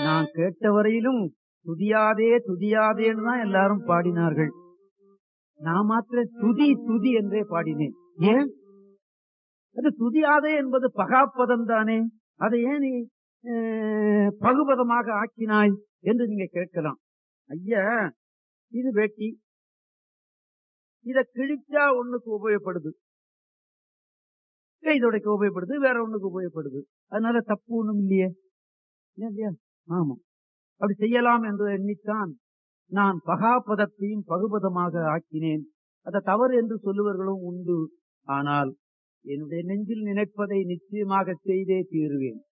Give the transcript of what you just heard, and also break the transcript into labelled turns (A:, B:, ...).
A: நான் கேட்டவரையிலும் துதியாதே துதியாதேன்னு தான் எல்லாரும் பாடினார்கள். நான் மாத்திர துதி துதி என்றே பாடினேன். ஏன்? அது துதியாதே என்பது பகாப்பதம் தானே, அதை ஏன் நீ பகுபதமாக ஆக்கினாய் என்று நீங்க கேட்கலாம். ஐயா, இது வேட்டி, இத கிழிச்சா ஒண்ணுக்கு உபயோகப்படுது, கைதொடைக்க உபயோகப்படுது, வேற ஒண்ணுக்கு உபயோகப்படுது. அதனால தப்பு ஒண்ணும் இல்லையே. இல்லையா? ஆமா, அப்படி செய்யலாம் என்று எண்ணித்தான் நான் பகாபதத்தையும் பகுபதமாக ஆக்கினேன். அதை தவறு என்று சொல்லுவர்களும் உண்டு. ஆனால் என்னுடைய நெஞ்சில் நினைப்பதை நிச்சயமாக செய்தே தீருவேன்.